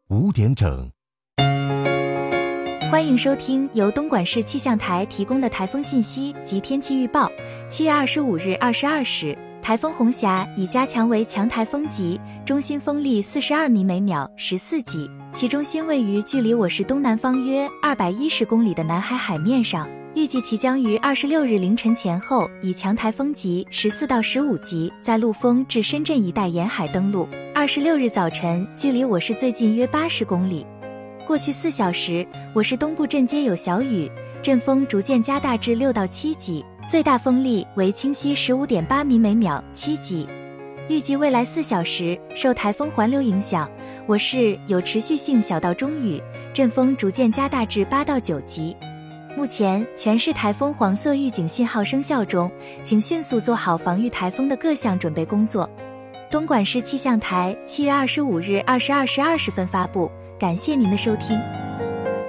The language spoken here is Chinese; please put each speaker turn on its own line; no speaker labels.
5点整。
欢迎收听由东莞市气象台提供的台风信息及天气预报。7月25日22时，台风红霞已加强为强台风级，中心风力42米每秒，14级，其中心位于距离我市东南方约210公里的南海海面上。预计其将于26日凌晨前后以强台风级14到15级在陆丰至深圳一带沿海登陆。26日早晨距离我市最近约80公里。过去4小时，我市东部阵街有小雨，阵风逐渐加大至6到7级，最大风力为清晰 15.8 米每秒，7级。预计未来4小时，受台风环流影响，我市有持续性小到中雨，阵风逐渐加大至8到9级。目前全市台风黄色预警信号生效中，请迅速做好防御台风的各项准备工作。东莞市气象台7月25日22时20分发布，感谢您的收听。